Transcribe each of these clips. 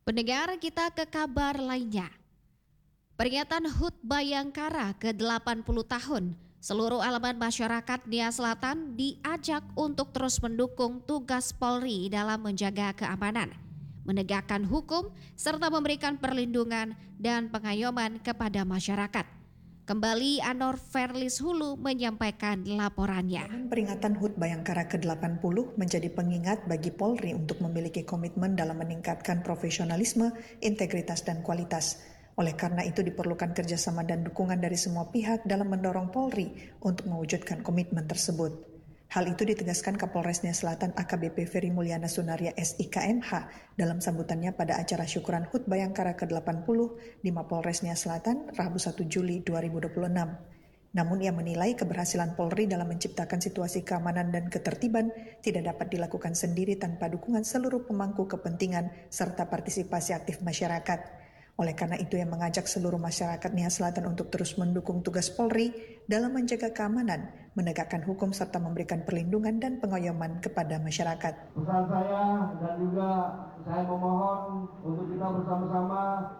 Pendengar, kita ke kabar lainnya. Peringatan HUT Bayangkara ke-80 tahun. Seluruh elemen masyarakat Nia Selatan diajak untuk terus mendukung tugas Polri dalam menjaga keamanan, menegakkan hukum, serta memberikan perlindungan dan pengayoman kepada masyarakat. Kembali Anor Verlis Hulu menyampaikan laporannya. Momen peringatan HUT Bayangkara ke-80 menjadi pengingat bagi Polri untuk memiliki komitmen dalam meningkatkan profesionalisme, integritas, dan kualitas. Oleh karena itu diperlukan kerjasama dan dukungan dari semua pihak dalam mendorong Polri untuk mewujudkan komitmen tersebut. Hal itu ditegaskan Kapolres Nia Selatan AKBP Ferry Mulyana Sunaria SIKMH dalam sambutannya pada acara syukuran HUT Bayangkara ke-80 di Mapolres Nia Selatan Rabu 1 Juli 2026. Namun ia menilai keberhasilan Polri dalam menciptakan situasi keamanan dan ketertiban tidak dapat dilakukan sendiri tanpa dukungan seluruh pemangku kepentingan serta partisipasi aktif masyarakat. Oleh karena itu ia mengajak seluruh masyarakat Nia Selatan untuk terus mendukung tugas Polri dalam menjaga keamanan, menegakkan hukum serta memberikan perlindungan dan pengayoman kepada masyarakat. Pesan saya dan juga saya memohon untuk kita bersama-sama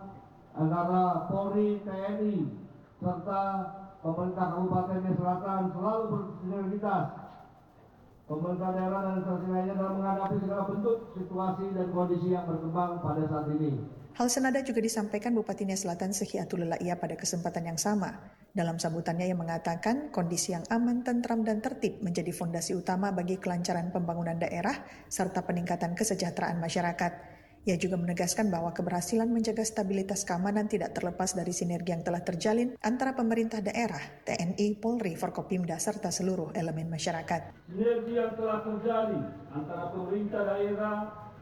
antara Polri, TNI, serta pemerintah Kabupaten Nia Selatan selalu bersinergitas. Pemerintah daerah dan instansi lainnya dalam menghadapi segala bentuk situasi dan kondisi yang berkembang pada saat ini. Hal senada juga disampaikan Bupati Nia Selatan Sehiatul Laia pada kesempatan yang sama. Dalam sambutannya ia mengatakan kondisi yang aman, tentram, dan tertib menjadi fondasi utama bagi kelancaran pembangunan daerah serta peningkatan kesejahteraan masyarakat. Ia juga menegaskan bahwa keberhasilan menjaga stabilitas keamanan tidak terlepas dari sinergi yang telah terjalin antara pemerintah daerah, TNI, Polri, Forkopimda, serta seluruh elemen masyarakat. Sinergi yang telah terjalin antara pemerintah daerah,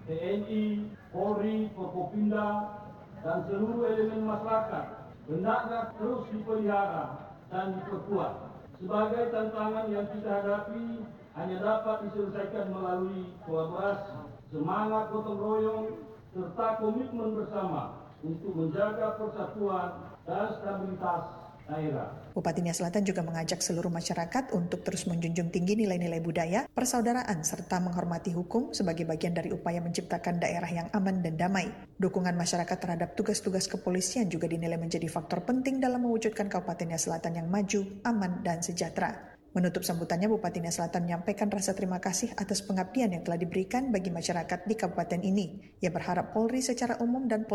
TNI, Polri, Forkopimda, dan seluruh elemen masyarakat hendaknya terus dipelihara dan diperkuat. Sebagai tantangan yang kita hadapi hanya dapat diselesaikan melalui kolaborasi, semangat gotong royong, serta komitmen bersama untuk menjaga persatuan dan stabilitas daerah. Bupati Nia Selatan juga mengajak seluruh masyarakat untuk terus menjunjung tinggi nilai-nilai budaya, persaudaraan, serta menghormati hukum sebagai bagian dari upaya menciptakan daerah yang aman dan damai. Dukungan masyarakat terhadap tugas-tugas kepolisian juga dinilai menjadi faktor penting dalam mewujudkan Kabupaten Nia Selatan yang maju, aman, dan sejahtera. Menutup sambutannya, Bupati Nia Selatan menyampaikan rasa terima kasih atas pengabdian yang telah diberikan bagi masyarakat di kabupaten ini. Ia berharap Polri secara umum dan